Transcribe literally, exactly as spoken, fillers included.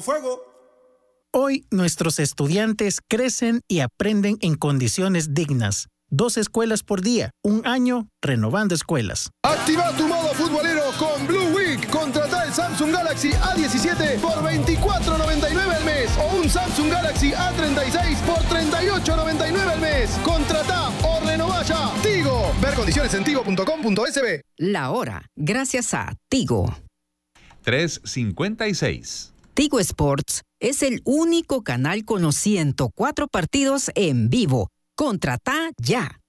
fuego, fuego. Hoy nuestros estudiantes crecen y aprenden en condiciones dignas. Dos escuelas por día, un año renovando escuelas. Activa tu modo futbolero con Blue Week. Contrata el Samsung Galaxy A diecisiete por veinticuatro noventa y nueve al mes o un Samsung Galaxy A treinta y seis por treinta y ocho noventa y nueve al mes. Contrata o renová ya. Tigo. Ver condiciones en tigo punto com punto es be. La hora, gracias a Tigo. tres cincuenta y seis. Tigo Sports es el único canal con los ciento cuatro partidos en vivo. Contrata ya.